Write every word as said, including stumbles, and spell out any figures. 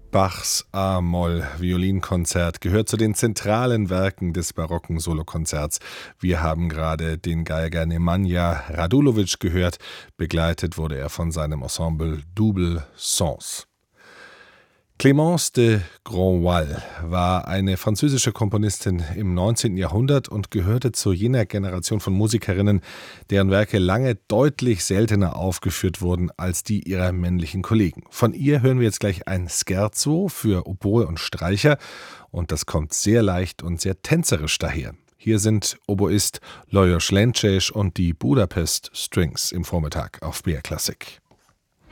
Bachs A-Moll-Violinkonzert gehört zu den zentralen Werken des barocken Solokonzerts. Wir haben gerade den Geiger Nemanja Radulovic gehört. Begleitet wurde er von seinem Ensemble Double Sens. Clémence de Grandval war eine französische Komponistin im neunzehnten Jahrhundert und gehörte zu jener Generation von Musikerinnen, deren Werke lange deutlich seltener aufgeführt wurden als die ihrer männlichen Kollegen. Von ihr hören wir jetzt gleich ein Scherzo für Oboe und Streicher und das kommt sehr leicht und sehr tänzerisch daher. Hier sind Oboist Lajos Lences und die Budapest Strings im Vormittag auf B R Klassik.